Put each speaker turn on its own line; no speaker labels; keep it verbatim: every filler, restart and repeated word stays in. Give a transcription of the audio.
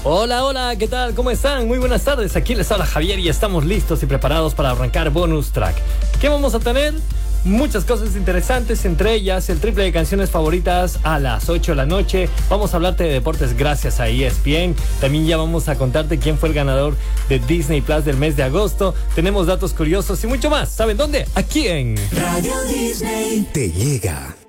Hola, hola, ¿qué tal? ¿Cómo están? Muy buenas tardes, aquí les habla Javier y estamos listos y preparados para arrancar Bonus Track. ¿Qué vamos a tener? Muchas cosas interesantes, entre ellas el triple de canciones favoritas a las ocho de la noche. Vamos a hablarte de deportes gracias a E S P N. También ya vamos a contarte quién fue el ganador de Disney Plus del mes de agosto. Tenemos datos curiosos y mucho más. ¿Saben dónde? Aquí en
Radio Disney.
Te llega.